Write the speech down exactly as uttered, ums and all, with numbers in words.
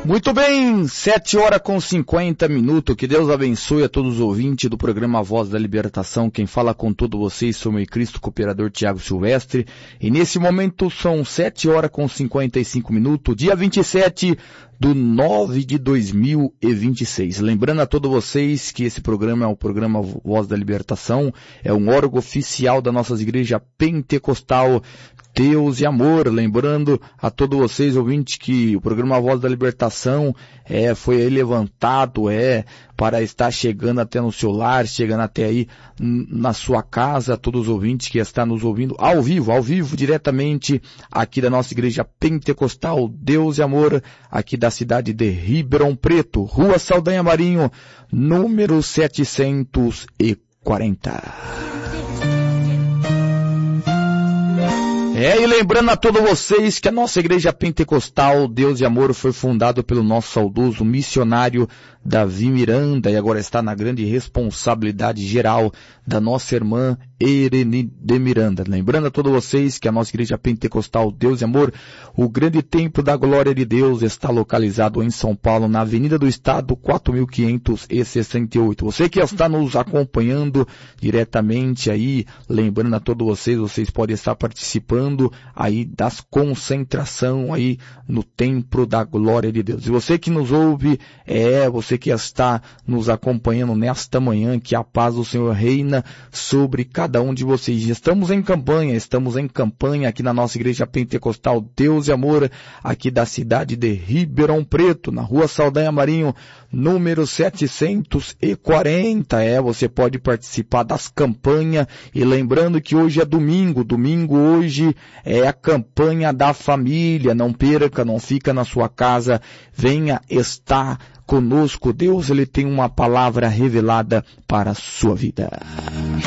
Muito bem, sete horas com cinquenta minutos, que Deus abençoe a todos os ouvintes do programa Voz da Libertação. Quem fala com todos vocês sou meu Cristo cooperador Tiago Silvestre, e nesse momento são sete horas com cinquenta e cinco minutos, dia vinte e sete do nove de dois mil e vinte e seis. Lembrando a todos vocês que esse programa é o programa Voz da Libertação, é um órgão oficial da nossa igreja pentecostal Deus e Amor. Lembrando a todos vocês, ouvintes, que o programa Voz da Libertação é, foi aí levantado é, para estar chegando até no seu lar, chegando até aí na sua casa, todos os ouvintes que estão nos ouvindo ao vivo, ao vivo, diretamente aqui da nossa igreja pentecostal Deus e Amor, aqui da cidade de Ribeirão Preto, Rua Saldanha Marinho, número setecentos e quarenta. É, e lembrando a todos vocês que a nossa igreja pentecostal Deus e Amor foi fundado pelo nosso saudoso missionário Davi Miranda, e agora está na grande responsabilidade geral da nossa irmã Irene de Miranda. Lembrando a todos vocês que a nossa igreja pentecostal Deus e Amor, o grande templo da glória de Deus, está localizado em São Paulo, na Avenida do Estado, quatro mil quinhentos e sessenta e oito. Você que está nos acompanhando diretamente aí, lembrando a todos vocês, vocês podem estar participando aí das concentração aí no templo da glória de Deus. E você que nos ouve, é, você que está nos acompanhando nesta manhã, que a paz do Senhor reina sobre cada um de vocês. Estamos em campanha, estamos em campanha aqui na nossa igreja pentecostal Deus e Amor, aqui da cidade de Ribeirão Preto, na Rua Saldanha Marinho, número setecentos e quarenta. É, você pode participar das campanhas, e lembrando que hoje é domingo, domingo hoje é a campanha da família. Não perca, não fica na sua casa, venha estar conosco. Deus, ele tem uma palavra revelada para a sua vida.